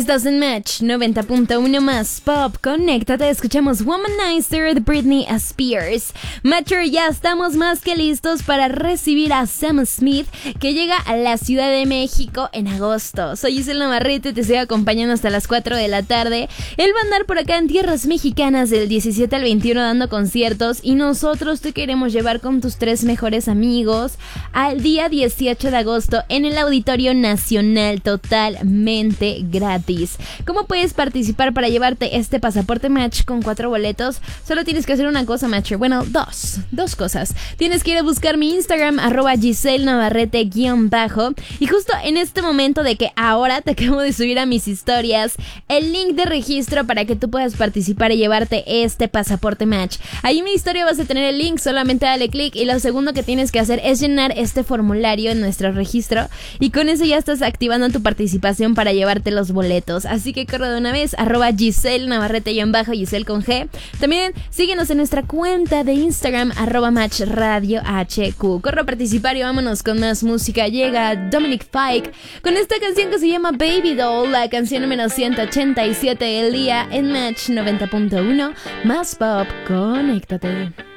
Estás en Match 90.1 más Pop. Conéctate, escuchamos Womanizer de Britney Spears. Matcher, ya estamos más que listos para recibir a Sam Smith, que llega a la Ciudad de México en agosto. Soy Giselle Navarrete, te estoy acompañando hasta las 4 de la tarde. Él va a andar por acá en tierras mexicanas del 17 al 21 dando conciertos, y nosotros te queremos llevar con tus 3 mejores amigos al día 18 de agosto en el Auditorio Nacional, totalmente gratis. ¿Cómo puedes participar para llevarte este pasaporte Match con 4 boletos? Solo tienes que hacer una cosa, Matcher. Bueno, dos cosas. Tienes que ir a buscar mi Instagram, @GiselleNavarrete_, y justo en este momento de que ahora te acabo de subir a mis historias el link de registro para que tú puedas participar y llevarte este pasaporte Match. Ahí en mi historia vas a tener el link, solamente dale click, y lo segundo que tienes que hacer es llenar este formulario en nuestro registro, y con eso ya estás activando tu participación para llevarte los boletos. Así que corre de una vez, @Giselle Navarrete_, Giselle con G. También síguenos en nuestra cuenta de Instagram, @MatchRadioHQ. Corre a participar y vámonos con más música. Llega Dominic Fike con esta canción que se llama Baby Doll, la canción número 187 del día en Match 90.1 más Pop. Conéctate.